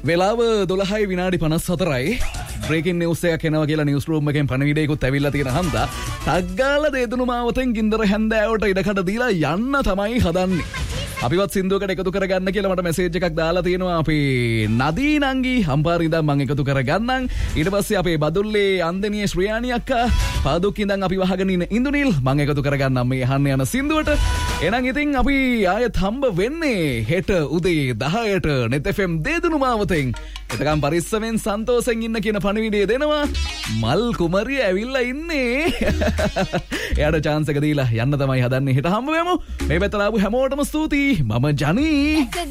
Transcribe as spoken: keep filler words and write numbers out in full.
වෙලාව දොළහයි විනාඩි පනස් හතරයි. බ්‍රේකින් නිවුස් එකක් එනවා කියලා නිවුස් රූම් එකෙන් පණිවිඩයකුත් ඇවිල්ලා තියෙන හන්දා ටග්ගාල දේදුණු මාවතෙන් ගින්දර හැන්දෑවට ඉඩකඩ දීලා යන්න තමයි හදන්නේ. අපිවත් සින්දුවකට එකතු කරගන්න කියලා මට මෙසේජ් එකක් දාලා තියෙනවා අපේ නදී නංගි හම්පාරේ ඉඳන් මම එකතු කරගන්නම්. ඊට පස්සේ අපේ බදුල්ලේ අන්දනියේ ශ්‍රියානි අක්කා පාදුක් ඉඳන් අපි වහගෙන ඉන්න ඉන්දුනිල් මම එකතු කරගන්නම් මේ අහන්න යන සින්දුවට. එහෙනම් ඉතින් අපි ආයෙත් හම්බ වෙන්නේ හෙට උදේ දහයට net F M දේදුණු මාවතෙන්. එතකම් පරිස්සමෙන් සන්තෝෂෙන් ඉන්න කියන පණිවිඩය දෙනවා. මල් කුමරිය ඇවිල්ලා ඉන්නේ. එයාට chance එක දීලා යන්න තමයි හදන්නේ. හෙට හම්බ වෙමු. මේ පැත්තට ආපු හැමෝටම ස්තුතියි. මම ජනී